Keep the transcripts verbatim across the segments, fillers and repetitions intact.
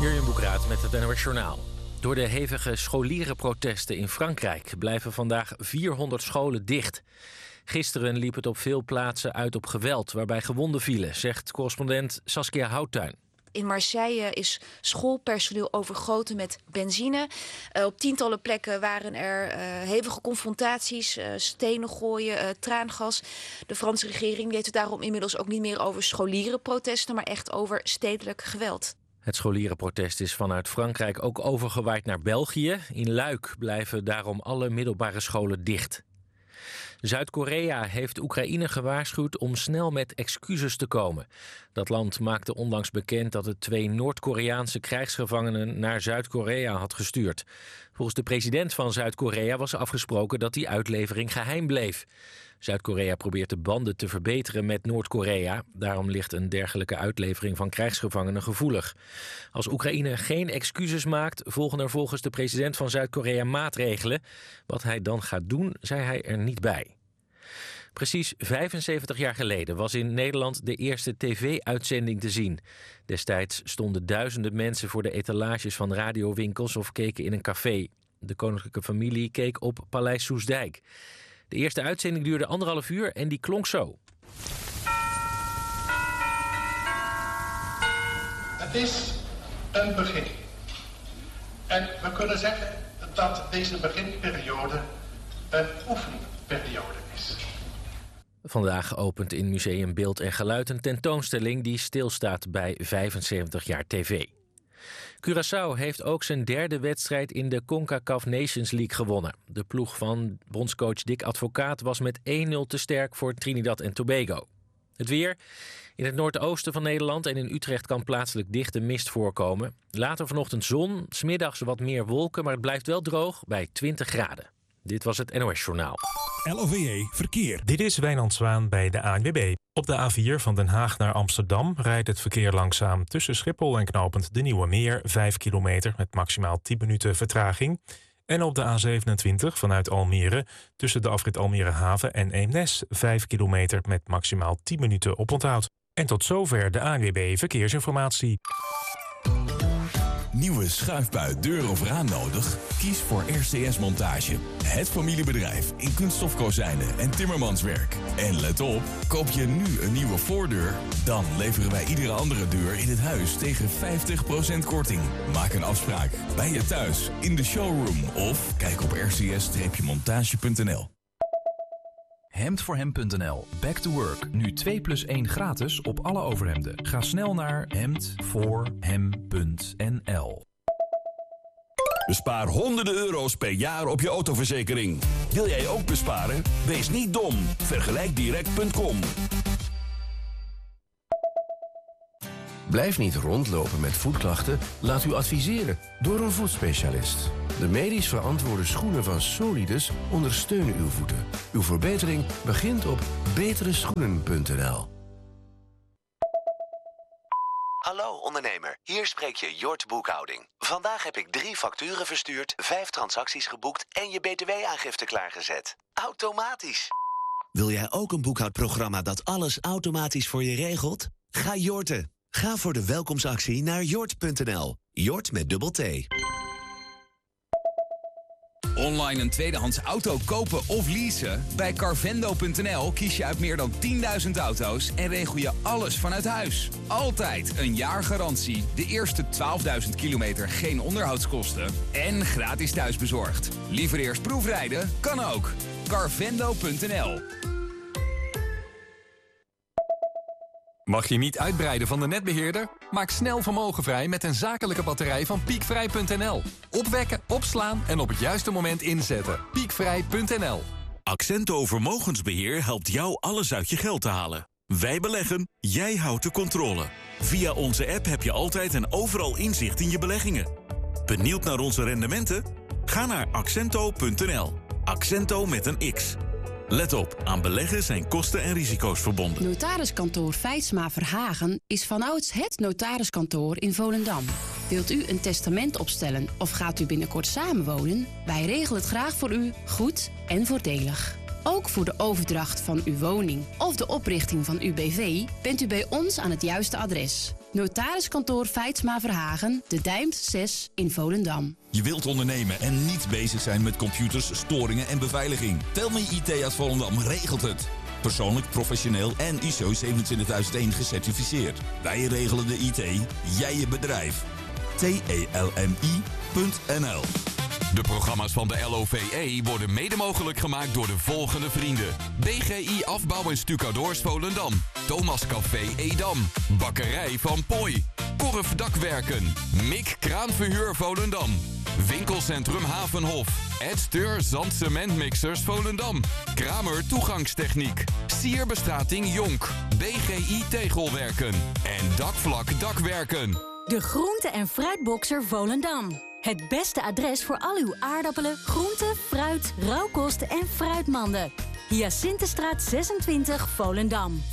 Jurjen Boekraat met het N O S Journaal. Door de hevige scholierenprotesten in Frankrijk blijven vandaag vierhonderd scholen dicht. Gisteren liep het op veel plaatsen uit op geweld, waarbij gewonden vielen, zegt correspondent Saskia Houttuin. In Marseille is schoolpersoneel overgoten met benzine. Uh, op tientallen plekken waren er uh, hevige confrontaties, uh, stenen gooien, uh, traangas. De Franse regering heeft het daarom inmiddels ook niet meer over scholierenprotesten, maar echt over stedelijk geweld. Het scholierenprotest is vanuit Frankrijk ook overgewaaid naar België. In Luik blijven daarom alle middelbare scholen dicht. Zuid-Korea heeft Oekraïne gewaarschuwd om snel met excuses te komen. Dat land maakte onlangs bekend dat het twee Noord-Koreaanse krijgsgevangenen naar Zuid-Korea had gestuurd. Volgens de president van Zuid-Korea was afgesproken dat die uitlevering geheim bleef. Zuid-Korea probeert de banden te verbeteren met Noord-Korea. Daarom ligt een dergelijke uitlevering van krijgsgevangenen gevoelig. Als Oekraïne geen excuses maakt, volgen er volgens de president van Zuid-Korea maatregelen. Wat hij dan gaat doen, zei hij er niet bij. Precies vijfenzeventig jaar geleden was in Nederland de eerste tv-uitzending te zien. Destijds stonden duizenden mensen voor de etalages van radiowinkels of keken in een café. De koninklijke familie keek op Paleis Soestdijk. De eerste uitzending duurde anderhalf uur en die klonk zo. Het is een begin. En we kunnen zeggen dat deze beginperiode een oefenperiode is. Vandaag opent in Museum Beeld en Geluid een tentoonstelling die stilstaat bij vijfenzeventig jaar tv. Curaçao heeft ook zijn derde wedstrijd in de CONCACAF Nations League gewonnen. De ploeg van bondscoach Dick Advocaat was met één nul te sterk voor Trinidad en Tobago. Het weer. In het noordoosten van Nederland en in Utrecht kan plaatselijk dichte mist voorkomen. Later vanochtend zon, 's middags wat meer wolken, maar het blijft wel droog bij twintig graden. Dit was het N O S Journaal. L O V E Verkeer. Dit is Wijnand Zwaan bij de A N W B. Op de A vier van Den Haag naar Amsterdam rijdt het verkeer langzaam tussen Schiphol en knooppunt De Nieuwe Meer, vijf kilometer met maximaal tien minuten vertraging. En op de A zevenentwintig vanuit Almere tussen de afrit Almere Haven en Eemnes, vijf kilometer met maximaal tien minuten oponthoud. En tot zover de A N W B Verkeersinformatie. Nieuwe schuifbui, deur of raam nodig? Kies voor R C S Montage. Het familiebedrijf in kunststofkozijnen en timmermanswerk. En let op, koop je nu een nieuwe voordeur, dan leveren wij iedere andere deur in het huis tegen vijftig procent korting. Maak een afspraak bij je thuis, in de showroom of kijk op r c s montage punt n l. hemd voor hem punt n l. Back to work. Nu twee plus één gratis op alle overhemden. Ga snel naar hemd voor hem punt n l. Bespaar honderden euro's per jaar op je autoverzekering. Wil jij ook besparen? Wees niet dom. vergelijk direct punt com. Blijf niet rondlopen met voetklachten. Laat u adviseren door een voetspecialist. De medisch verantwoorde schoenen van Solidus ondersteunen uw voeten. Uw verbetering begint op betere schoenen punt n l. Hallo ondernemer, hier spreek je Jort Boekhouding. Vandaag heb ik drie facturen verstuurd, vijf transacties geboekt en je B T W-aangifte klaargezet. Automatisch. Wil jij ook een boekhoudprogramma dat alles automatisch voor je regelt? Ga Jorten. Ga voor de welkomstactie naar jort punt n l. Jort met dubbel T. Online een tweedehands auto kopen of leasen? Bij carvendo punt n l kies je uit meer dan tienduizend auto's en regel je alles vanuit huis. Altijd een jaar garantie, de eerste twaalfduizend kilometer geen onderhoudskosten en gratis thuisbezorgd. Liever eerst proefrijden? Kan ook. carvendo punt n l. Mag je niet uitbreiden van de netbeheerder? Maak snel vermogen vrij met een zakelijke batterij van piekvrij punt n l. Opwekken, opslaan en op het juiste moment inzetten. piekvrij punt n l. Accento Vermogensbeheer helpt jou alles uit je geld te halen. Wij beleggen, jij houdt de controle. Via onze app heb je altijd en overal inzicht in je beleggingen. Benieuwd naar onze rendementen? Ga naar accento punt n l. Accento met een X. Let op, aan beleggen zijn kosten en risico's verbonden. Notariskantoor Feitsma Verhagen is vanouds het notariskantoor in Volendam. Wilt u een testament opstellen of gaat u binnenkort samenwonen? Wij regelen het graag voor u, goed en voordelig. Ook voor de overdracht van uw woning of de oprichting van uw B V bent u bij ons aan het juiste adres. Notariskantoor Feitsma Verhagen, De Dijmt zes in Volendam. Je wilt ondernemen en niet bezig zijn met computers, storingen en beveiliging. Telme I T uit Volendam regelt het. Persoonlijk, professioneel en I S O zevenentwintigduizend één gecertificeerd. Wij regelen de I T, jij je bedrijf. T E L M I punt N L. De programma's van de L O V E worden mede mogelijk gemaakt door de volgende vrienden. B G I Afbouw en Stucadoors Volendam. Thomas Café Edam. Bakkerij Van Pooi. Korf Dakwerken. Mik Kraanverhuur Volendam. Winkelcentrum Havenhof. Ed Steur Zand Cementmixers Volendam. Kramer Toegangstechniek. Sierbestrating Jonk. B G I Tegelwerken. En Dakvlak Dakwerken. De Groente- en Fruitboxer Volendam. Het beste adres voor al uw aardappelen, groenten, fruit, rauwkosten en fruitmanden. Hyacinthestraat zesentwintig, Volendam.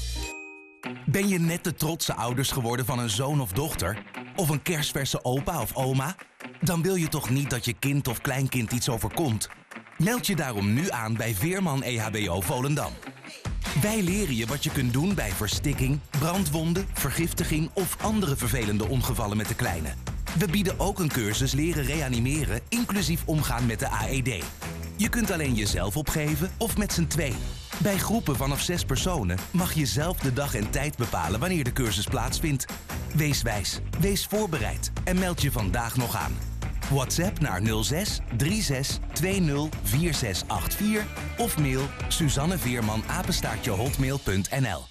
Ben je net de trotse ouders geworden van een zoon of dochter? Of een kerstverse opa of oma? Dan wil je toch niet dat je kind of kleinkind iets overkomt? Meld je daarom nu aan bij Veerman E H B O Volendam. Wij leren je wat je kunt doen bij verstikking, brandwonden, vergiftiging of andere vervelende ongevallen met de kleine. We bieden ook een cursus leren reanimeren, inclusief omgaan met de A E D. Je kunt alleen jezelf opgeven of met z'n twee. Bij groepen vanaf zes personen mag je zelf de dag en tijd bepalen wanneer de cursus plaatsvindt. Wees wijs, wees voorbereid en meld je vandaag nog aan. WhatsApp naar nul zes drie zes twee nul vier zes acht vier of mail Suzanne Veerman apenstaartje hotmail punt n l.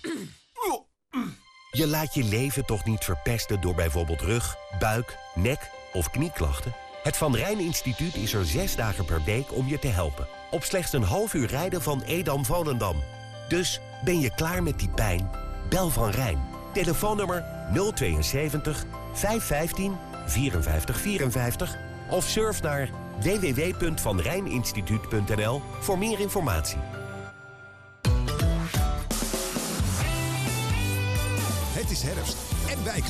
Je laat je leven toch niet verpesten door bijvoorbeeld rug, buik, nek of knieklachten? Het Van Rijn Instituut is er zes dagen per week om je te helpen. Op slechts een half uur rijden van Edam-Volendam. Dus ben je klaar met die pijn? Bel Van Rijn. Telefoonnummer nul tweeënzeventig vijf vijftien vierenvijftig vierenvijftig of surf naar w w w punt van rijn instituut punt n l voor meer informatie. Het is herfst en wij